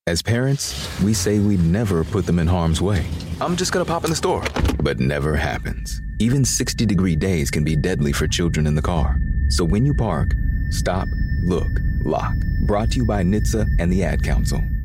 As parents, we say we'd never put them in harm's way. I'm just gonna pop in the store. But never happens. Even 60-degree days can be deadly for children in the car. So when you park, stop, look, lock. Brought to you by NHTSA and the Ad Council.